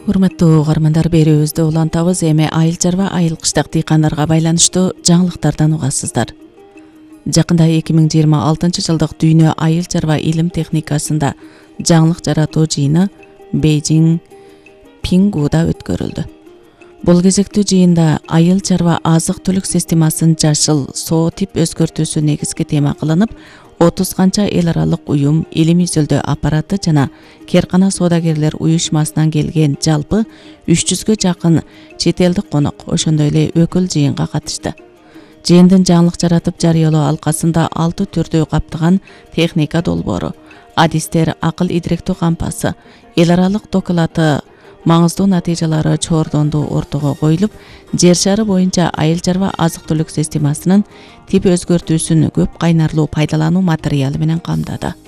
Урматтуу угармандар, берүүбүздө улантабыз. Эми айыл чарба, айыл кыштак дыйкандарга байланыштуу жаңылыктардан угасыздар. Жакында 2026-жылдык Дүйнө айыл чарба илим техникасында жаңылык жаратуу жыйыны Бейжиң Пингуда өткөрүлдү. Бул кезектүү жыйында айыл чарба азык-түлүк системасын жашыл, соо тип өзгөртүүсү негизги тема кылынып, 30 канча эл аралык уюм, илим изилдөө аппараты жана Керкана соодагерлер уюшмасынан келген жалпы 300гө жакын чет элдик конок, ошондой эле өкүл жыйынга катышты. Жыйындын жаңылык жаратып жарыялоо алкасында 6 түрдүү каптаган техника долбоору, адистер, акыл идиректүү кампасы, эл аралык доклады маңыздуу натыйжалары чоордонду ортого коюлуп, жер шары боюнча айыл чарба азык-түлүк системасынын тип өзгөртүүсүн көп кайнарлуу пайдалануу материалы менен камдады.